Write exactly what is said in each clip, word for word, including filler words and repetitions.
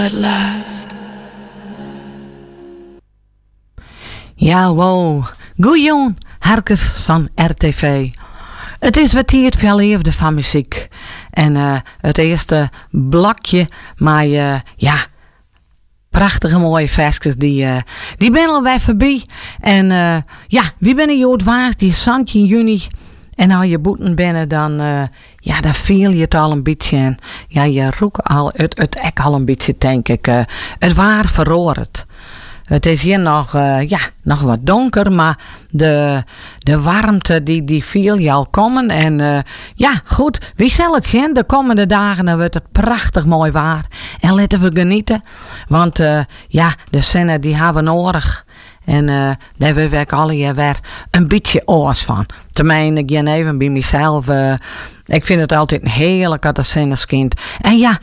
At last. Ja, wow. Goeien, harkers van R T V. Het is wat hier het verleefde van muziek. En uh, het eerste blokje, maar uh, ja, prachtige mooie versjes, die, uh, die ben al weer voorbij. En uh, ja, wie ben je het waard, die zandje juni. En als je boeten binnen, dan, uh, ja, dan viel je het al een beetje. En ja, je roekt al het, het ek al een beetje, denk ik. Uh, het waar verroerd. Het is hier nog, uh, ja, nog wat donker, maar de, de warmte die, die viel je al komen. En uh, ja, goed, wie zal het zien? De komende dagen dan wordt het prachtig mooi waar. En laten we genieten, want uh, ja, de zinnen die hebben we nodig. En uh, daar wil ik alle jaar weer een beetje oors van. Tenminste, ik ga even bij mezelf. Uh, ik vind het altijd heerlijk als een zinneskind. En ja,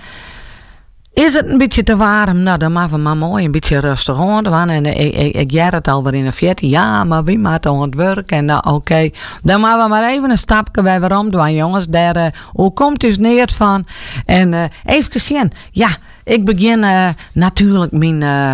is het een beetje te warm? Nou, dan maken we maar mooi een beetje rustig aan. En ik, ik, ik jij het alweer in de veertien. Ja, maar wie maakt dan het werk? En nou, oké. Okay. Dan maken we maar even een stapje bij waarom doen, jongens. Daar, uh, hoe komt dus neer van? En uh, even zien. Ja, ik begin uh, natuurlijk mijn Uh,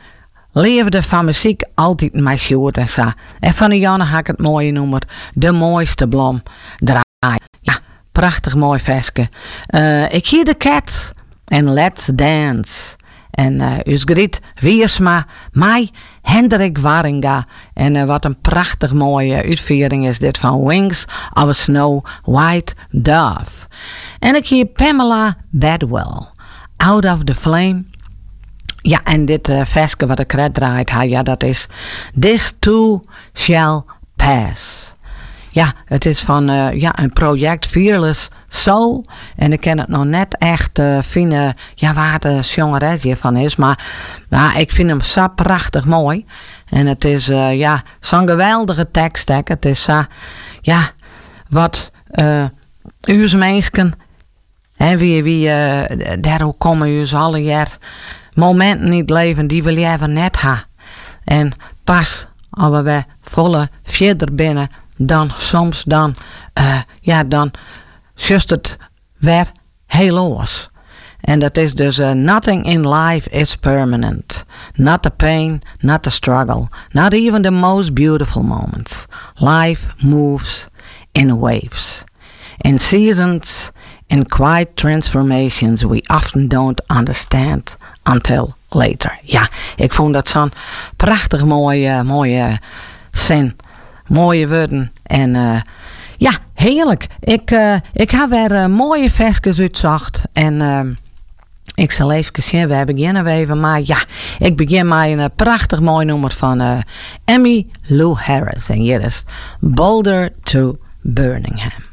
leefde van muziek altijd mijn shoot en zo. En van de Janne had ik het mooie noemen. De mooiste blom. Draai. Ja, prachtig mooi versje. Uh, ik zie de Cats. En Let's Dance. En uh, us griet Wiersma. Mij Hendrik Waringa. En uh, wat een prachtig mooie uitvoering is dit van Wings of a Snow White Dove. En ik zie Pamela Bedwell. Out of the Flame. Ja, en dit uh, versje wat ik red draait, ja, dat is This Too Shall Pass. Ja, het is van uh, ja, een project Fearless Soul. En ik ken het nog net echt uh, vinden, ja, waar de zangeres van is. Maar nou, ik vind hem zo prachtig mooi. En het is, uh, ja, zo'n geweldige tekst. Hè. Het is, uh, ja, wat uh, uw mensen, hè, wie, wie uh, daar komen uw alle jaar momenten in het leven die wil je even net hebben. En pas als we volle verder binnen, dan soms dan, uh, ja, dan just het weer heel los. En dat is dus uh, nothing in life is permanent. Not the pain, not the struggle, not even the most beautiful moments. Life moves in waves, in seasons, in quiet transformations we often don't understand until later. Ja, ik vond dat zo'n prachtig mooie, mooie zin. Mooie woorden. En uh, ja, heerlijk. Ik, uh, ik heb weer uh, mooie versjes uitzocht. En uh, ik zal even zien, we beginnen even. Maar ja, ik begin met een uh, prachtig mooi nummer van uh, Emmylou Harris. En hier is Boulder to Birmingham.